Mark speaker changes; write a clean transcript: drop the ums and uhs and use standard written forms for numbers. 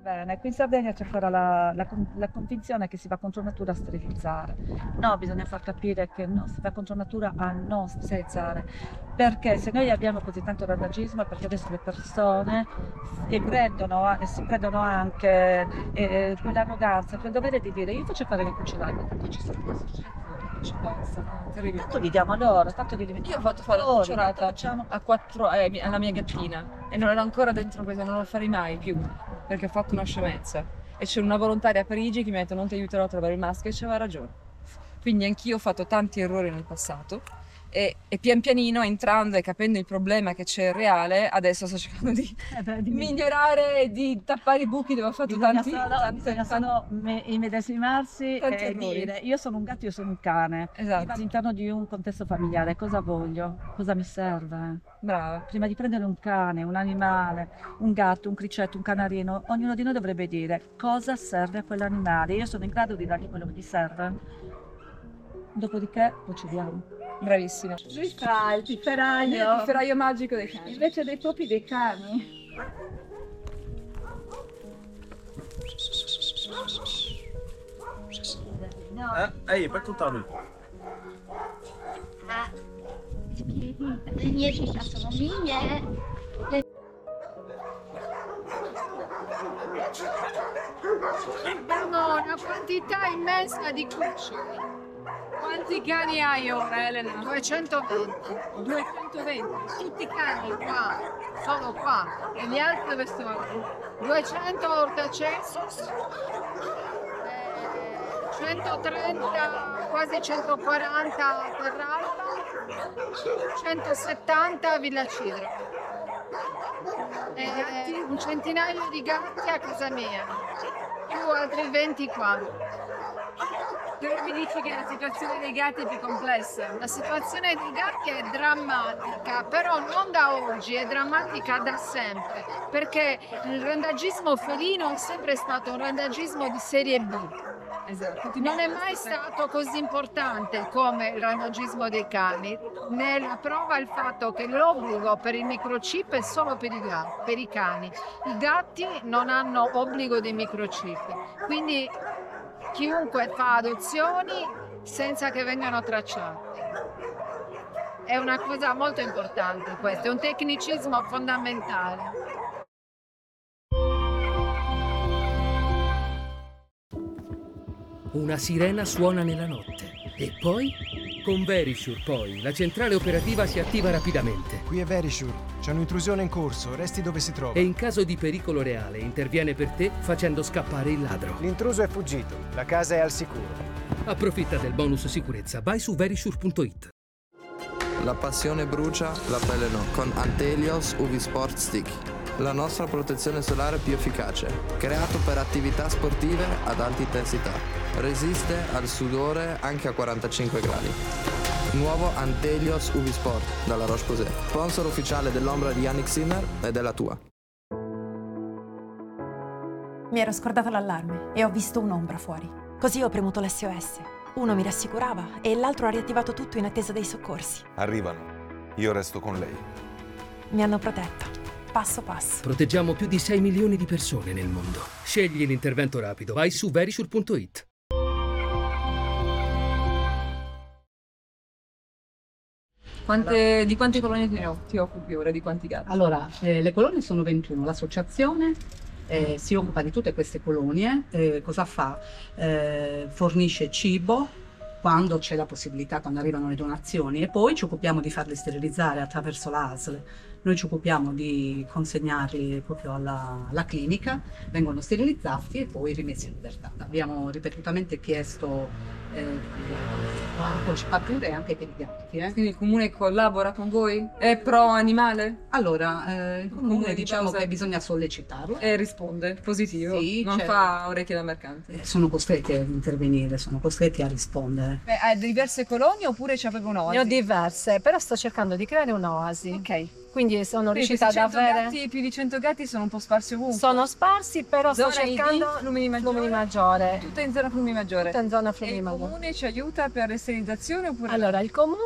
Speaker 1: Bene, qui in Sardegna c'è ancora la convinzione che si va contro natura a sterilizzare. No, bisogna far capire che no, si va contro natura a non sterilizzare. Perché se noi abbiamo così tanto randagismo è perché adesso le persone si prendono anche quell'arroganza, quel dovere di dire io faccio fare le cucinare, ma tanto ci sono le associazioni che ci pensano, tanto gli diamo loro, tanto gli diamo
Speaker 2: Io ho fatto fare la
Speaker 1: loro,
Speaker 2: cucinata
Speaker 1: facciamo.
Speaker 2: alla mia gattina e non era ancora dentro questa, non lo farei mai più perché ho fatto una scemenza. E c'è una volontaria a Parigi che mi ha detto non ti aiuterò a trovare il maschio e c'aveva ragione. Quindi anch'io ho fatto tanti errori nel passato e pian pianino entrando e capendo il problema che c'è reale, adesso sto cercando di migliorare e di tappare i buchi dove ho fatto
Speaker 1: Bisogna solo immedesimarsi
Speaker 2: tanti
Speaker 1: e
Speaker 2: errori.
Speaker 1: dire io sono un gatto, io sono un cane.
Speaker 2: Esatto.
Speaker 1: Vivo all'interno di un contesto familiare, cosa voglio? Cosa mi serve?
Speaker 2: Brava.
Speaker 1: Prima di prendere un cane, un animale, un gatto, un cricetto, un canarino, ognuno di noi dovrebbe dire cosa serve a quell'animale. Io sono in grado di dargli quello che gli serve. Dopodiché procediamo.
Speaker 2: Bravissima.
Speaker 1: Lui fa il pifferaio,
Speaker 2: Il ferraio magico dei cani.
Speaker 1: invece dei topi dei cani. No.
Speaker 3: Ehi, per tutta lui.
Speaker 4: Le mie ciccia sono mie.
Speaker 5: Abbiamo una quantità immensa di cuccioli.
Speaker 2: Quanti cani hai ora, Elena?
Speaker 5: 220.
Speaker 2: 220.
Speaker 5: Tutti cani qua, solo qua. E gli altri dove sono? 200 ortacessos, 130, quasi 140 Terralba, 170 Villa Cidro. Un centinaio di gatti a casa mia, più altri 20 qua.
Speaker 2: Tu mi dici che la situazione dei gatti è più complessa.
Speaker 5: La situazione dei gatti è drammatica, però non da oggi, è drammatica da sempre, perché il randagismo felino è sempre stato un randagismo di serie B.
Speaker 2: Esatto.
Speaker 5: Non è mai stato così importante come il randagismo dei cani. Ne la prova il fatto che l'obbligo per il microchip è solo per i cani. I gatti non hanno obbligo di microchip. Quindi chiunque fa adozioni senza che vengano tracciati. È una cosa molto importante questo, è un tecnicismo fondamentale.
Speaker 6: Una sirena suona nella notte e poi, con Verisure la centrale operativa si attiva rapidamente
Speaker 7: Qui è Verisure, c'è un'intrusione in corso, resti dove si trova.
Speaker 6: e in caso di pericolo reale interviene per te facendo scappare il ladro.
Speaker 7: L'intruso è fuggito, la casa è al sicuro.
Speaker 6: Approfitta del bonus sicurezza, vai su verisure.it.
Speaker 8: La passione brucia, la pelle no. Con Antelios UV Sport Stick. La nostra protezione solare più efficace. Creato per attività sportive ad alta intensità. Resiste al sudore anche a 45 gradi. Nuovo Antelios UV Sport dalla Roche-Posay. Sponsor ufficiale dell'ombra di Yannick Sinner e della tua.
Speaker 9: Mi ero scordata l'allarme e ho visto un'ombra fuori. Così ho premuto l'SOS. Uno mi rassicurava e l'altro ha riattivato tutto in attesa dei soccorsi.
Speaker 10: Arrivano. Io resto con lei.
Speaker 9: Mi hanno protetta, passo passo.
Speaker 6: Proteggiamo più di 6 milioni di persone nel mondo. Scegli l'intervento rapido, vai su verisure.it.
Speaker 2: Di quante colonie ti occupi ora? Di quanti gatti?
Speaker 11: Allora, le colonie sono 21, l'associazione si occupa di tutte queste colonie, cosa fa? Fornisce cibo quando c'è la possibilità, quando arrivano le donazioni e poi ci occupiamo di farle sterilizzare attraverso l'ASL. Noi ci occupiamo di consegnarli proprio alla clinica, vengono sterilizzati e poi rimessi in libertà. Abbiamo ripetutamente chiesto pure anche per i gatti.
Speaker 2: Quindi il comune collabora con voi? È pro animale?
Speaker 11: Allora, il comune
Speaker 2: Comune di
Speaker 11: diciamo
Speaker 2: cosa?
Speaker 11: che bisogna sollecitarlo.
Speaker 2: E risponde, positivo,
Speaker 11: Sì,
Speaker 2: non
Speaker 11: certo.
Speaker 2: fa orecchie da mercante.
Speaker 11: Sono costretti a intervenire, sono costretti a rispondere.
Speaker 2: Hai diverse colonie oppure c'è proprio un'oasi?
Speaker 5: Ne ho diverse, però sto cercando di creare un'oasi.
Speaker 2: Ok.
Speaker 5: Quindi sono
Speaker 2: Quindi
Speaker 5: riuscita ad
Speaker 2: questi 100
Speaker 5: avere...
Speaker 2: gatti, più di 100 gatti sono un po' sparsi ovunque.
Speaker 5: Sono sparsi, però sto
Speaker 2: Zona ID,
Speaker 5: cercando
Speaker 2: Flumini Maggiore.
Speaker 5: Flumini Maggiore.
Speaker 2: Tutto in zona Flumini Maggiore.
Speaker 5: Tutto in zona
Speaker 2: E
Speaker 5: Flumini
Speaker 2: il
Speaker 5: Maggiore.
Speaker 2: comune ci aiuta per le sterilizzazioni oppure?
Speaker 5: Allora, il comune